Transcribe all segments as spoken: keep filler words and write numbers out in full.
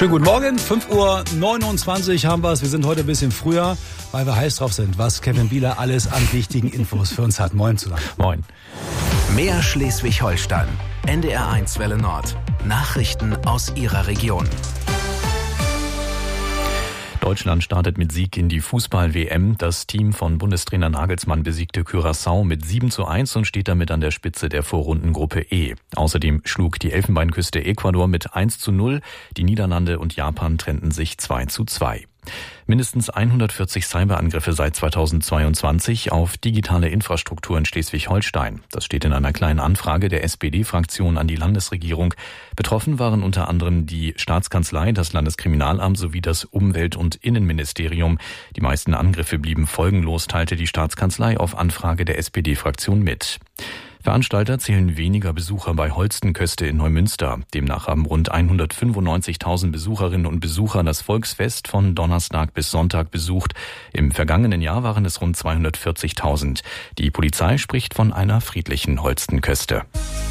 Schönen guten Morgen, fünf Uhr neunundzwanzig haben wir es. Wir sind heute ein bisschen früher, weil wir heiß drauf sind, was Kevin Bieler alles an wichtigen Infos für uns hat. Moin zusammen. Moin. Mehr Schleswig-Holstein. N D R eins Welle Nord. Nachrichten aus Ihrer Region. Deutschland startet mit Sieg in die Fußball-W M. Das Team von Bundestrainer Nagelsmann besiegte Curaçao mit sieben zu eins und steht damit an der Spitze der Vorrundengruppe E. Außerdem schlug die Elfenbeinküste Ecuador mit eins zu null. Die Niederlande und Japan trennten sich zwei zu zwei. Mindestens hundertvierzig Cyberangriffe seit zweitausendzweiundzwanzig auf digitale Infrastruktur in Schleswig-Holstein. Das steht in einer kleinen Anfrage der S P D-Fraktion an die Landesregierung. Betroffen waren unter anderem die Staatskanzlei, das Landeskriminalamt sowie das Umwelt- und Innenministerium. Die meisten Angriffe blieben folgenlos, teilte die Staatskanzlei auf Anfrage der S P D-Fraktion mit. Veranstalter zählen weniger Besucher bei Holstenköste in Neumünster. Demnach haben rund hundertfünfundneunzigtausend Besucherinnen und Besucher das Volksfest von Donnerstag bis Sonntag besucht. Im vergangenen Jahr waren es rund zweihundertvierzigtausend. Die Polizei spricht von einer friedlichen Holstenköste.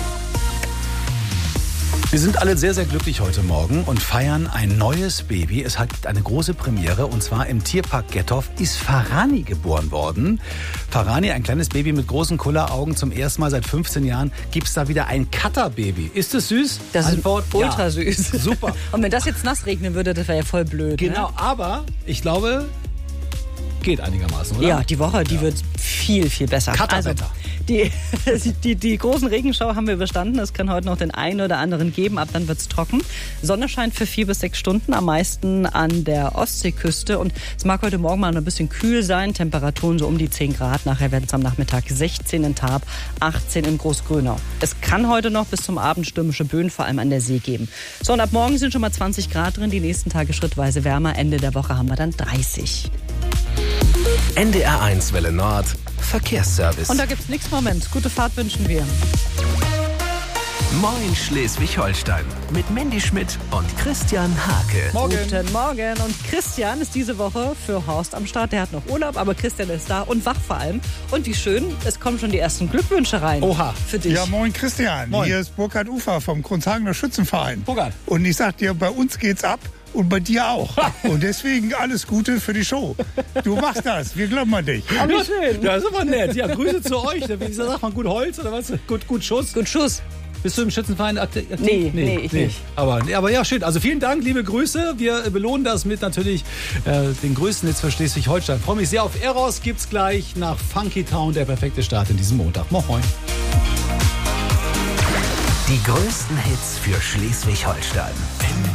Wir sind alle sehr, sehr glücklich heute Morgen und feiern ein neues Baby. Es hat eine große Premiere und zwar im Tierpark Gettorf ist Farani geboren worden. Farani, ein kleines Baby mit großen Kulleraugen. Zum ersten Mal seit fünfzehn Jahren gibt es da wieder ein Cutter-Baby. Ist es süß? Das Antwort, ist ultra ja. süß. Super. Und wenn das jetzt nass regnen würde, das wäre ja voll blöd. Genau, ne? aber ich glaube, geht einigermaßen, oder? Ja, die Woche, die ja. wird viel, viel besser. Cutterwetter. Also, die, die, die großen Regenschau haben wir überstanden. Es kann heute noch den einen oder anderen geben. Ab dann wird es trocken. Sonne scheint für vier bis sechs Stunden, am meisten an der Ostseeküste. Und es mag heute Morgen mal ein bisschen kühl sein. Temperaturen so um die zehn Grad. Nachher werden es am Nachmittag sechzehn in Tarp, achtzehn in Großgrönau. Es kann heute noch bis zum Abend stürmische Böen, vor allem an der See, geben. So, und ab morgen sind schon mal zwanzig Grad drin. Die nächsten Tage schrittweise wärmer. Ende der Woche haben wir dann dreißig. N D R eins Welle Nord. Verkehrsservice. Und da gibt's nichts, Moment. Gute Fahrt wünschen wir. Moin Schleswig-Holstein mit Mandy Schmidt und Christian Hake. Morgen. Guten Morgen. Und Christian ist diese Woche für Horst am Start. Der hat noch Urlaub, aber Christian ist da und wach vor allem. Und wie schön, es kommen schon die ersten Glückwünsche rein. Oha. Für dich. Ja, moin Christian. Moin. Hier ist Burkhard Ufer vom Grundhagener Schützenverein. Burkhard. Und ich sag dir, bei uns geht's ab. Und bei dir auch. Und deswegen alles Gute für die Show. Du machst das, wir glauben an dich. Aber wie schön. Ja, das ist aber nett. Ja, Grüße zu euch. Wie sagt man, gut Holz oder was? Gut, gut Schuss? Gut Schuss. Bist du im Schützenverein aktiv? Nee, nee, ich nicht. Aber, aber ja, schön. Also vielen Dank, liebe Grüße. Wir belohnen das mit natürlich äh, den größten Hits für Schleswig-Holstein. Ich freue mich sehr auf Eros. Gibt's gleich nach Funky Town, der perfekte Start in diesem Montag. Moin. Die größten Hits für Schleswig-Holstein.